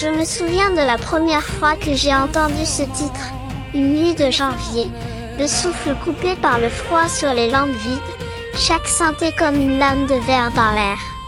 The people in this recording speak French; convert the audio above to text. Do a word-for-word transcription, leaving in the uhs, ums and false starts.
Je me souviens de la première fois que j'ai entendu ce titre. Une nuit de janvier. Le souffle coupé par le froid sur les lampes vides. Chaque synthé comme une lame de verre dans l'air.